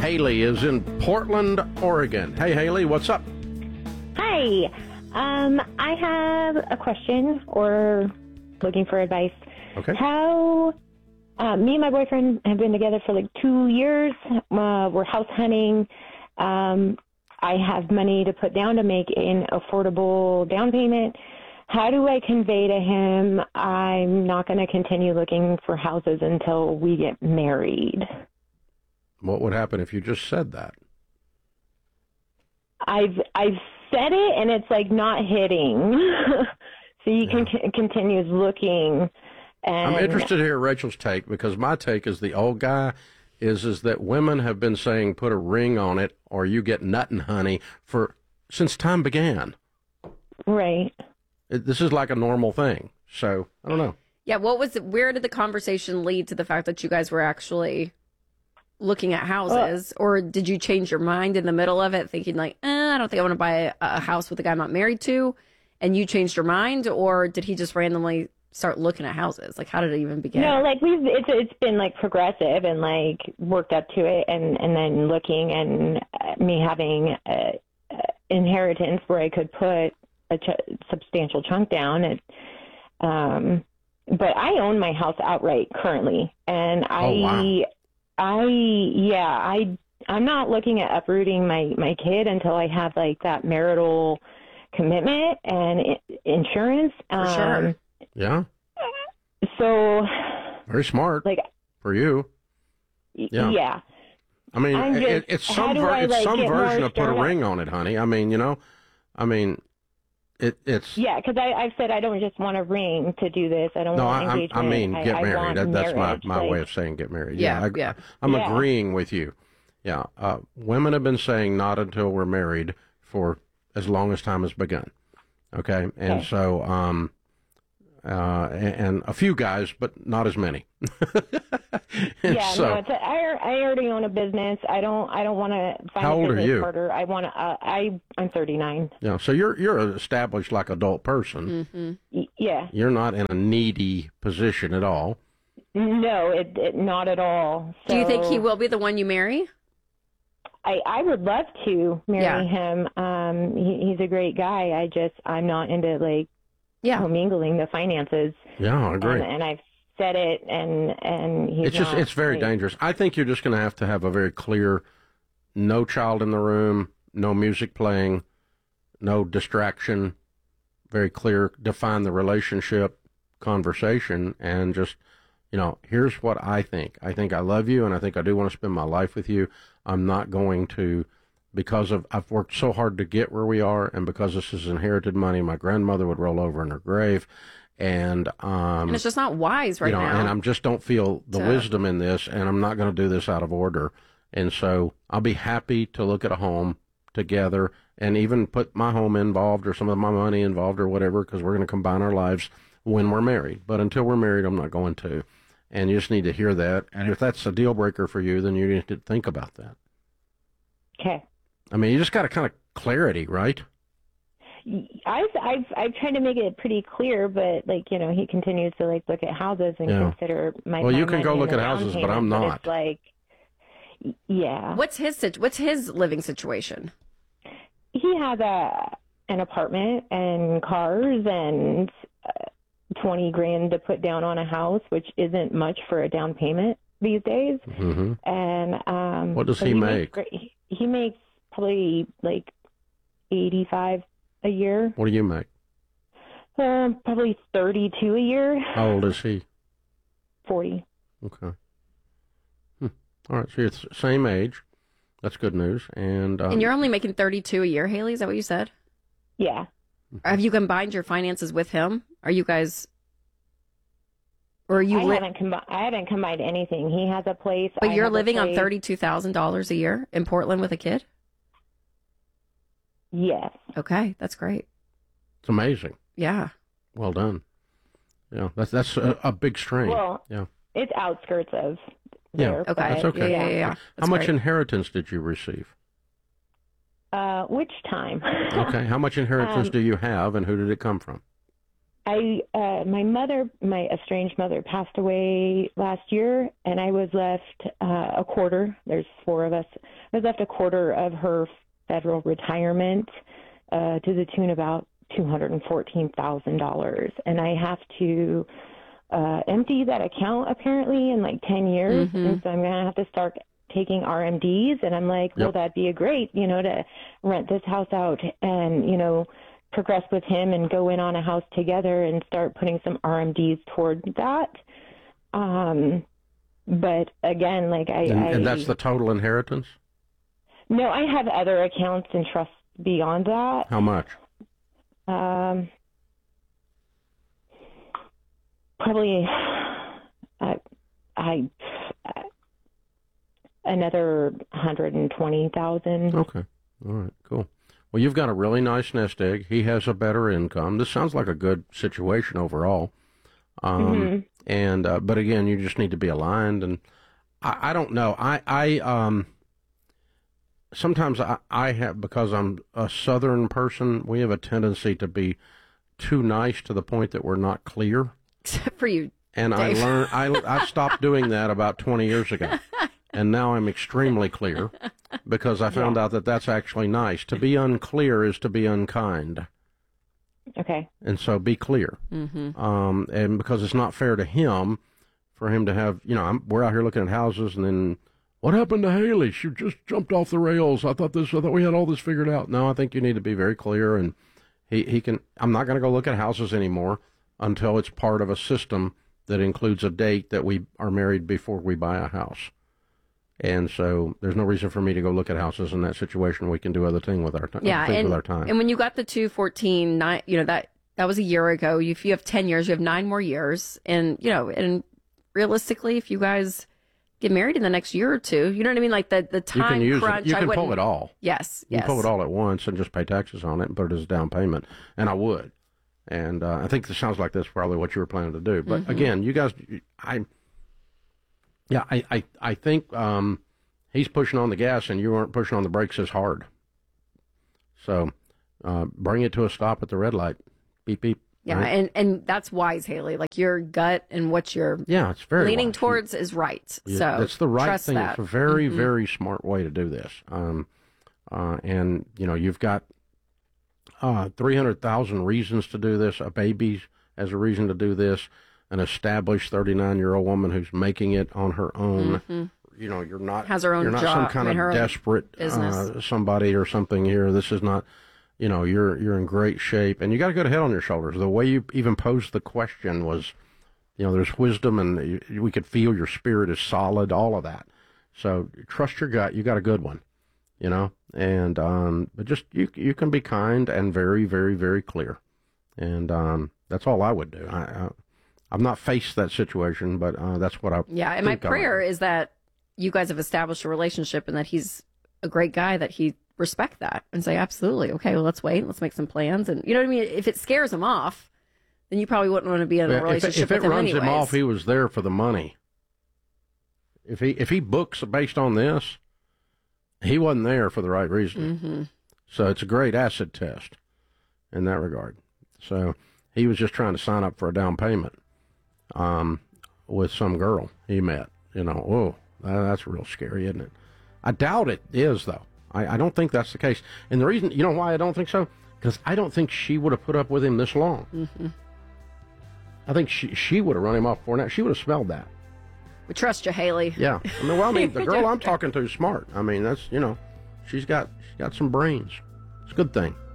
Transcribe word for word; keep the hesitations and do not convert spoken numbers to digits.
Haley is in Portland, Oregon. Hey, Haley, what's up? Hi. Um, I have a question or looking for advice. Okay. How, uh, me and my boyfriend have been together for like two years. Uh, we're house hunting. Um, I have money to put down to make an affordable down payment. How do I convey to him I'm not going to continue looking for houses until we get married? What would happen if you just said that? I've I've said it, and it's like not hitting. So he Yeah. con- continues looking. And I'm interested to hear Rachel's take, because my take as the old guy is is that women have been saying put a ring on it or you get nuttin', honey, for since time began. Right. It, this is like a normal thing. So I don't know. Yeah, what was it? Where did the conversation lead to the fact that you guys were actually looking at houses, or did you change your mind in the middle of it, thinking like, eh, I don't think I want to buy a, a house with a guy I'm not married to, and you changed your mind, or did he just randomly start looking at houses? Like, how did it even begin? No, like we've it's it's been like progressive and like worked up to it, and and then looking and uh, me having a, a inheritance where I could put a ch- substantial chunk down. And um, but I own my house outright currently, and I. Oh, wow. I, yeah, I, I'm not looking at uprooting my, my kid until I have like that marital commitment and I- insurance. For sure. Um, Yeah. So, Very smart. like, For you. Yeah. yeah. I mean, I'm just- it, it's how some do ver- I, it's like, some get more version of put a stern up? ring on it, honey. I mean, you know, I mean, it it's Yeah, because I've said I don't just want a ring to do this. I don't no, want I, I'm- engagement. I mean, get I, I married. want That, that's marriage. my, my like, way of saying get married. Yeah, I, yeah. I'm Yeah. agreeing with you. Yeah, uh, women have been saying not until we're married for as long as time has begun. Okay, and Okay. so um, uh, and, and a few guys, but not as many. And Yeah, so, no, it's a, I, I already own a business. I don't I don't want to find How a old are business you? harder. I want to. Uh, I I'm thirty-nine. yeah, so you're you're an established like adult person. Mm-hmm. Y- yeah. You're not in a needy position at all. No, it, it not at all. Do you think So he will be the one you marry? I I would love to marry Yeah. him. Um, he, he's a great guy. I just I'm not into like Yeah. commingling the finances. Yeah, I agree. And, and I've said it, and and he's It's just not, it's very like, dangerous. I think you're just going to have to have a very clear, no child in the room, no music playing, no distraction, very clear, define the relationship conversation, and just, you know, here's what I think. I think I love you, and I think I do want to spend my life with you. I'm not going to, because of I've worked so hard to get where we are, and because this is inherited money, my grandmother would roll over in her grave. And um, And it's just not wise right you know, now. and I'm just don't feel the to- wisdom in this, and I'm not going to do this out of order. And so I'll be happy to look at a home together, and even put my home involved or some of my money involved or whatever, because we're going to combine our lives when we're married. But until we're married, I'm not going to. And you just need to hear that. And if that's a deal breaker for you, then you need to think about that. Okay. I mean, you just got to kind of clarity, right? I've I've I've tried to make it pretty clear, but like you know, he continues to like look at houses and Yeah. consider my. Well, you time can and- go and look the at down houses, but payment, I'm not. It's like, y- yeah, What's his sit- What's his living situation? he has a an apartment and cars and uh, twenty grand to put down on a house, which isn't much for a down payment these days. hmm And um, What does but he makes make? great- He, he makes probably like eighty five a year. What do you make? Um, probably thirty-two a year. How old is he? forty. Okay. Hmm. All right, so you're the same age. That's good news. And, um, And you're only making thirty-two a year, Haley. Is that what you said? Yeah. Have you combined your finances with him? Are you guys, or are you? I Li- haven't combi- I haven't combined anything. He has a place. but I you're have a living on place. thirty-two thousand dollars a year in Portland with a kid. Yes. Okay, that's great. it's amazing. Yeah. Well done. Yeah, that's that's a, a big strain. Well, yeah. it's outskirts of Yeah. there. Okay. but, That's okay. Yeah, yeah, yeah. How That's much great. inheritance did you receive? Uh, which time? Okay. How much inheritance Um, do you have, and who did it come from? I, uh, my mother, my estranged mother passed away last year, and I was left uh, a quarter. There's four of us. I was left a quarter of her federal retirement uh, to the tune of about two hundred fourteen thousand dollars. And I have to uh, empty that account apparently in like ten years. Mm-hmm. And so I'm going to have to start taking R M Ds. And I'm like, well, Yep. that'd be a great, you know, to rent this house out and, you know, progress with him and go in on a house together and start putting some R M Ds toward that. Um, but again, like I, And, I and that's the total inheritance? no, I have other accounts and trusts beyond that. How much? Um, probably, uh, I, uh, another one hundred twenty thousand. Okay. All right, cool. Well, you've got a really nice nest egg. He has a better income. This sounds like a good situation overall. Um, Mm-hmm. And uh, but again, you just need to be aligned. And I, I don't know. I I um sometimes I, I have, because I'm a Southern person, we have a tendency to be too nice to the point that we're not clear. Except for you. And Dave. I learned I I stopped doing that about twenty years ago. And now I'm extremely clear because I found Yeah. out that that's actually nice. To be unclear is to be unkind. Okay. And so be clear. Mm-hmm. Um, and because it's not fair to him for him to have, you know, I'm, we're out here looking at houses and then, what happened to Haley? She just jumped off the rails. I thought this, I thought we had all this figured out. No, I think you need to be very clear. And he, he can, I'm not going to go look at houses anymore until it's part of a system that includes a date that we are married before we buy a house. And so there's no reason for me to go look at houses in that situation. We can do other thing with our time. Yeah, things and, with our time. and when you got the two fourteen, nine, you know, that that was a year ago. If you have ten years, you have nine more years. And, you know, and realistically, if you guys get married in the next year or two, you know what I mean? Like the, the you time can use crunch. it. You I can wouldn't, pull it all. Yes, You yes. can pull it all at once and just pay taxes on it and put it as a down payment. And I would. And uh, I think this sounds like that's probably what you were planning to do. But Mm-hmm. again, you guys, I, yeah, I, I, I think um, he's pushing on the gas and you aren't pushing on the brakes as hard. So uh, bring it to a stop at the red light. Beep, beep. Yeah, right? and, and that's wise, Haley. Like your gut and what you're Yeah, it's very leaning wise. towards is right. You- So that's the right trust thing. that. It's a very, Mhm. very smart way to do this. Um, uh, and you know, you've got uh, three hundred thousand reasons to do this. A baby as a reason to do this. An established thirty-nine-year-old woman who's making it on her own. Mhm. You know, you're not Has her own You're not job, some kind I mean, her of own desperate business. uh, somebody or something here. This is not. You know, you're you're in great shape, and you got a good head on your shoulders. The way you even posed the question was, you know, there's wisdom, and you, we could feel your spirit is solid. All of that. So trust your gut. You got a good one. You know, and um, but just you you can be kind and very very very clear, and um, that's all I would do. I, I I've not faced that situation, but uh, that's what I Yeah, and my think I would prayer do. is that you guys have established a relationship and that he's a great guy, that he respect that and say, absolutely, okay, well, let's wait, let's make some plans. And you know what I mean? If it scares him off, then you probably wouldn't want to be in a If- relationship if, if with it him runs anyways. him off, he was there for the money. If he if he books based on this, he wasn't there for the right reason. Mm-hmm. So it's a great acid test in that regard. So he was just trying to sign up for a down payment um, with some girl he met. You know, whoa, that, that's real scary, isn't it? I doubt it is, though. I, I don't think that's the case. And the reason, you know why I don't think so? Because I don't think she would have put up with him this long. Mm-hmm. I think she she would have run him off before now. She would have smelled that. We trust you, Haley. Yeah. I mean, well, I mean, the girl I'm talking to is smart. I mean, that's, you know, she's got she's got some brains. It's a good thing.